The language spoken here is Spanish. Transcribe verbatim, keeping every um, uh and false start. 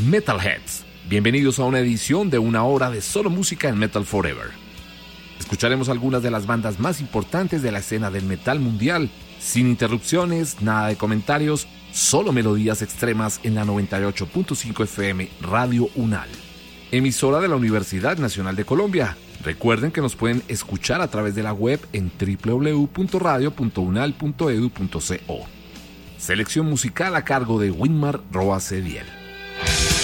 Metalheads. Bienvenidos a una edición de una hora de solo música en Metal Forever. Escucharemos algunas de las bandas más importantes de la escena del metal mundial, sin interrupciones, nada de comentarios, solo melodías extremas en la noventa y ocho punto cinco F M Radio UNAL, emisora de la Universidad Nacional de Colombia. Recuerden que nos pueden escuchar a través de la web en doble u doble u doble u punto radio punto unal punto e d u punto co. Selección musical a cargo de Winmar Roa Cediel.